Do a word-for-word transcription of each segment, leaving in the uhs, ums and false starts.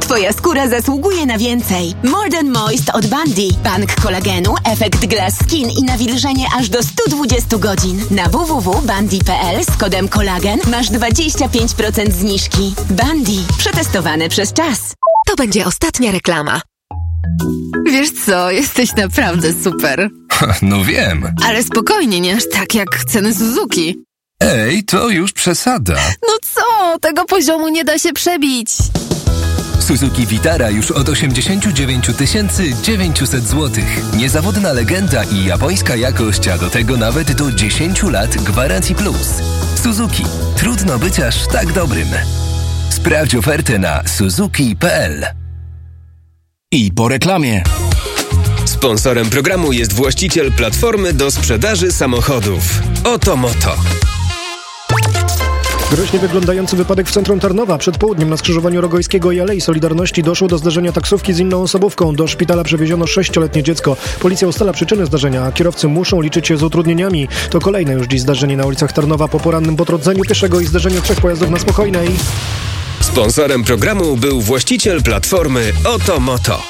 Twoja skóra zasługuje na więcej. More Than Moist od Bandy. Bank kolagenu, efekt glass skin i nawilżenie aż do sto dwadzieścia godzin. Na w w w kropka bandy kropka p l z kodem kolagen masz dwadzieścia pięć procent zniżki. Bandy. Przetestowane przez czas. To będzie ostatnia reklama. Wiesz co, jesteś naprawdę super. No wiem. Ale spokojnie, nie aż tak jak ceny Suzuki. Ej, to już przesada. No co, tego poziomu nie da się przebić. Suzuki Vitara już od osiemdziesiąt dziewięć tysięcy dziewięćset złotych. Niezawodna legenda i japońska jakość, a do tego nawet do dziesięć lat gwarancji plus. Suzuki. Trudno być aż tak dobrym. Sprawdź ofertę na suzuki kropka p l. I po reklamie. Sponsorem programu jest właściciel platformy do sprzedaży samochodów. Oto Moto. Groźnie wyglądający wypadek w centrum Tarnowa. Przed południem na skrzyżowaniu Rogojskiego i Alei Solidarności doszło do zdarzenia taksówki z inną osobówką. Do szpitala przewieziono sześcioletnie dziecko. Policja ustala przyczyny zdarzenia, a kierowcy muszą liczyć się z utrudnieniami. To kolejne już dziś zdarzenie na ulicach Tarnowa po porannym potrąceniu pieszego i zderzeniu trzech pojazdów na Spokojnej. Sponsorem programu był właściciel platformy Oto Moto.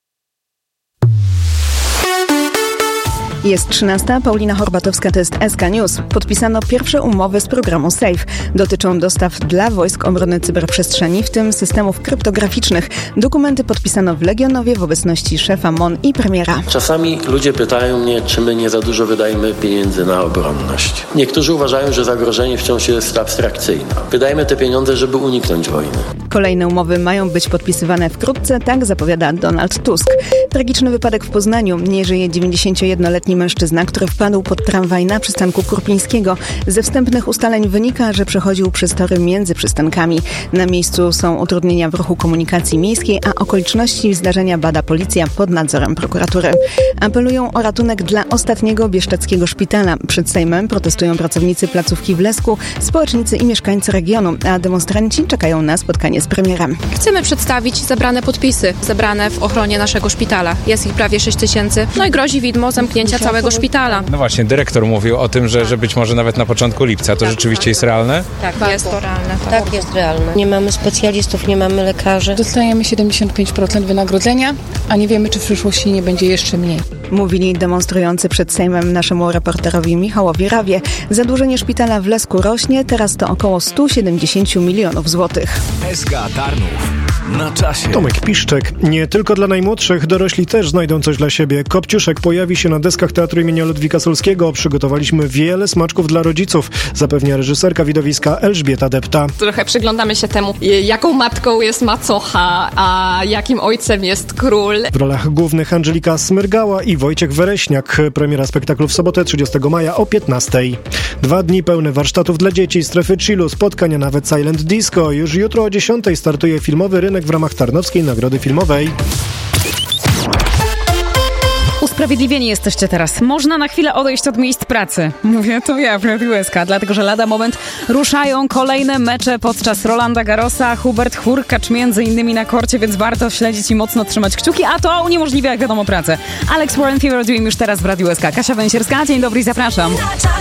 Jest trzynasta, Paulina Horbatowska, to jest S K News. Podpisano pierwsze umowy z programu SAFE. Dotyczą dostaw dla wojsk obrony cyberprzestrzeni, w tym systemów kryptograficznych. Dokumenty podpisano w Legionowie w obecności szefa M O N i premiera. Czasami ludzie pytają mnie, czy my nie za dużo wydajemy pieniędzy na obronność. Niektórzy uważają, że zagrożenie wciąż jest abstrakcyjne. Wydajemy te pieniądze, żeby uniknąć wojny. Kolejne umowy mają być podpisywane wkrótce, tak zapowiada Donald Tusk. Tragiczny wypadek w Poznaniu. Nie żyje dziewięćdziesięciojednoletni mężczyzna, który wpadł pod tramwaj na przystanku Kurpińskiego. Ze wstępnych ustaleń wynika, że przechodził przez tory między przystankami. Na miejscu są utrudnienia w ruchu komunikacji miejskiej, a okoliczności zdarzenia bada policja pod nadzorem prokuratury. Apelują o ratunek dla ostatniego bieszczadzkiego szpitala. Przed Sejmem protestują pracownicy placówki w Lesku, społecznicy i mieszkańcy regionu, a demonstranci czekają na spotkanie z premierem. Chcemy przedstawić zebrane podpisy, zebrane w ochronie naszego szpitala. Jest ich prawie sześć tysięcy. No i grozi widmo zamknięcia całego szpitala. No właśnie, dyrektor mówił o tym, że, że być może nawet na początku lipca. To tak, rzeczywiście tak. jest realne? Tak, tak, jest to realne. Tak. tak, jest realne. Nie mamy specjalistów, nie mamy lekarzy. Dostajemy siedemdziesiąt pięć procent wynagrodzenia, a nie wiemy, czy w przyszłości nie będzie jeszcze mniej. Mówili demonstrujący przed Sejmem naszemu reporterowi Michałowi Rawie. Zadłużenie szpitala w Lesku rośnie, teraz to około sto siedemdziesiąt milionów złotych. S K Tarnów. Na czasie. Tomek Piszczek. Nie tylko dla najmłodszych, dorośli też znajdą coś dla siebie. Kopciuszek pojawi się na deskach Teatru imienia Ludwika Solskiego. Przygotowaliśmy wiele smaczków dla rodziców, zapewnia reżyserka widowiska Elżbieta Depta. Trochę przyglądamy się temu, jaką matką jest macocha, a jakim ojcem jest król. W rolach głównych Angelika Smyrgała i Wojciech Wereśniak. Premiera spektaklu w sobotę trzydziestego maja o piętnastej. Dwa dni pełne warsztatów dla dzieci, strefy chillu, spotkania nawet silent disco. Już jutro o dziesiątej startuje filmowy rynek w ramach Tarnowskiej Nagrody Filmowej. Usprawiedliwieni jesteście teraz. Można na chwilę odejść od miejsc pracy. Mówię to ja, Radio S K, dlatego że lada moment ruszają kolejne mecze podczas Rolanda Garrosa. Hubert Hurkacz między innymi na korcie, więc warto śledzić i mocno trzymać kciuki, a to uniemożliwia, jak wiadomo, pracę. Alex Warren Fever Dream już teraz w Radio S K. Kasia Węsierska, dzień dobry i zapraszam.